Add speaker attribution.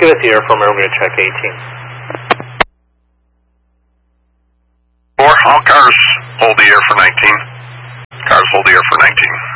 Speaker 1: Give us the air from we're going to check 18.
Speaker 2: 4, all cars hold the air for 19. Cars hold the air for 19.